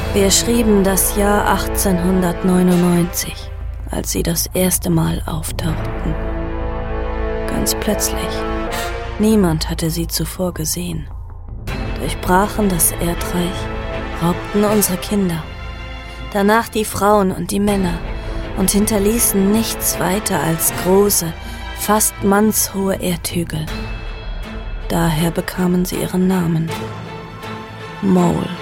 Wir schrieben das Jahr 1899, als sie das erste Mal auftauchten. Ganz plötzlich. Niemand hatte sie zuvor gesehen. Durchbrachen das Erdreich, raubten unsere Kinder, danach die Frauen und die Männer und hinterließen nichts weiter als große, fast mannshohe Erdhügel. Daher bekamen sie ihren Namen: Mole.